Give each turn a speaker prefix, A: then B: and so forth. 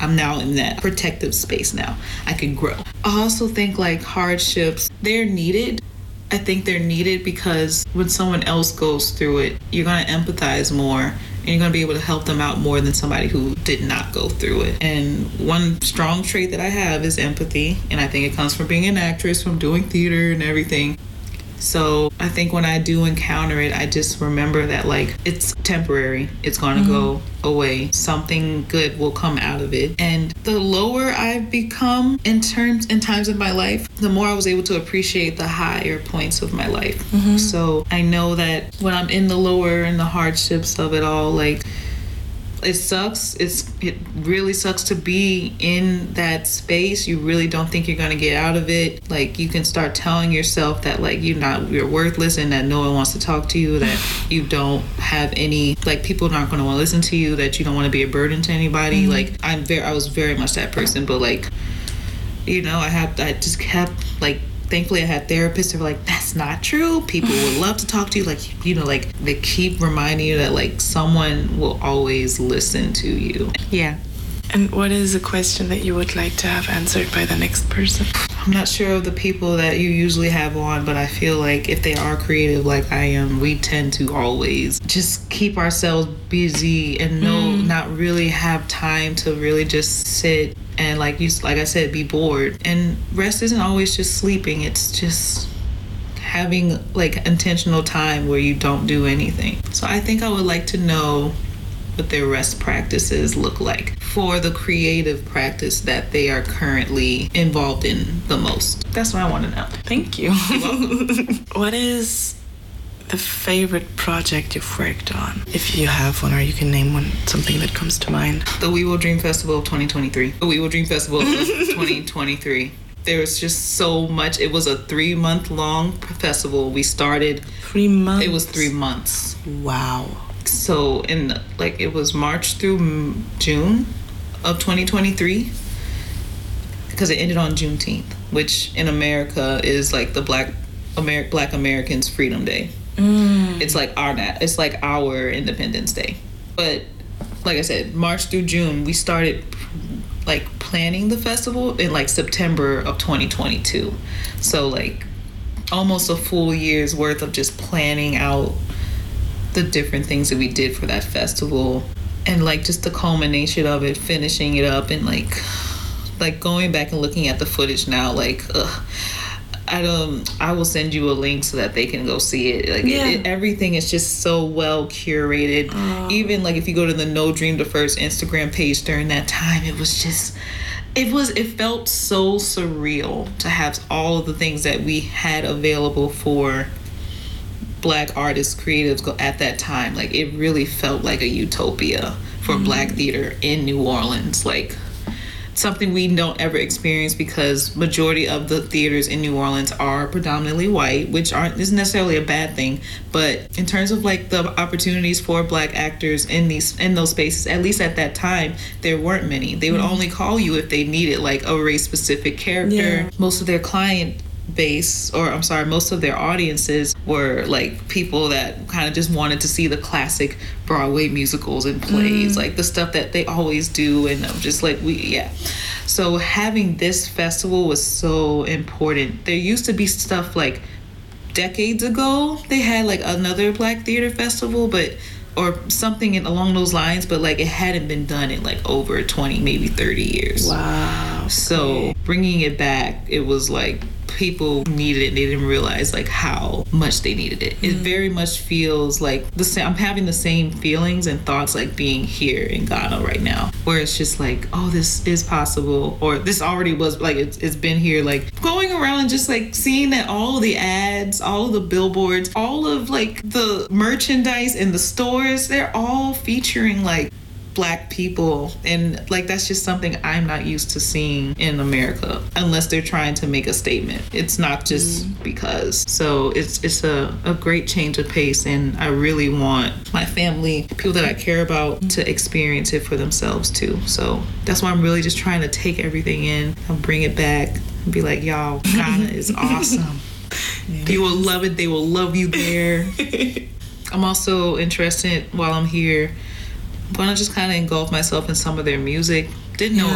A: I'm now in that protective space now. I can grow. I also think like hardships, they're needed. I think they're needed because when someone else goes through it, you're going to empathize more and you're going to be able to help them out more than somebody who did not go through it. And one strong trait that I have is empathy. And I think it comes from being an actress, from doing theater and everything. So I think when I do encounter it, I just remember that like it's temporary. It's going to go away. Something good will come out of it. And the lower I've become in times of my life, the more I was able to appreciate the higher points of my life. So I know that when I'm in the lower and the hardships of it all, like it sucks. It really sucks to be in that space. You really don't think you're gonna get out of it. Like you can start telling yourself that like you're worthless and that no one wants to talk to you, that you don't have any, like people aren't gonna want to listen to you, that you don't want to be a burden to anybody. Like I was very much that person, but like, you know, I just kept like, thankfully I had therapists who were like, that's not true. People would love to talk to you. Like, you know, like they keep reminding you that like someone will always listen to you. Yeah.
B: And what is a question that you would like to have answered by the next person?
A: I'm not sure of the people that you usually have on, but I feel like if they are creative like I am, we tend to always just keep ourselves busy and not really have time to really just sit and like I said, be bored. And rest isn't always just sleeping. It's just having like intentional time where you don't do anything. So I think I would like to know what their rest practices look like for the creative practice that they are currently involved in the most. That's what I want to know.
B: Thank you. What is the favorite project you've worked on? If you have one, or you can name one, something that comes to mind.
A: The We Will Dream Festival of 2023. The We Will Dream Festival of 2023. There was just so much. It was a 3-month long festival. We started
B: 3 months.
A: It was 3 months.
B: Wow.
A: So it was March through June of 2023, because it ended on Juneteenth, which in America is like the Black Americans' Freedom Day. It's like our Independence Day. But like I said, March through June, we started like planning the festival in like September of 2022. So like almost a full year's worth of just planning out the different things that we did for that festival, and like just the culmination of it, finishing it up, and like going back and looking at the footage now, like I will send you a link so that they can go see it. Like everything is just so well curated. Even like if you go to the No Dream Defers Instagram page during that time, it felt so surreal to have all of the things that we had available for Black artists, creatives at that time. Like it really felt like a utopia for Black theater in New Orleans. Like something we don't ever experience, because majority of the theaters in New Orleans are predominantly white, which isn't necessarily a bad thing. But in terms of like the opportunities for Black actors in those spaces, at least at that time, there weren't many. They would only call you if they needed like a race specific character. Yeah. Most of their most of their audiences were like people that kind of just wanted to see the classic Broadway musicals and plays, like the stuff that they always do, and just like so having this festival was so important. There used to be stuff like decades ago, they had like another Black theater festival, or something along those lines, but like it hadn't been done in like over 20, maybe 30 years.
B: Wow.
A: So bringing it back, it was like people needed it. They didn't realize like how much they needed it. It very much feels like the same. I'm having the same feelings and thoughts like being here in Ghana right now, where it's just like, oh, this is possible, or this already was, like it's been here. Like going around and just like seeing that all the ads, all of the billboards, all of like the merchandise in the stores, they're all featuring like Black people, and like that's just something I'm not used to seeing in America, unless they're trying to make a statement. It's not just because. So it's a great change of pace, and I really want my family, people that I care about, to experience it for themselves too. So that's why I'm really just trying to take everything in and bring it back and be like, y'all, Ghana is awesome. You will love it. They will love you there. I'm also interested, while I'm here, I'm gonna just kind of engulf myself in some of their music. Didn't know